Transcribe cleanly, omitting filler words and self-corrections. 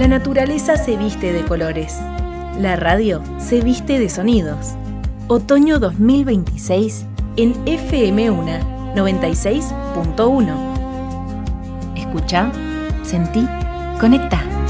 La naturaleza se viste de colores. La radio se viste de sonidos. Otoño 2026 en FM UNA 96.1. Escucha, sentí, conecta.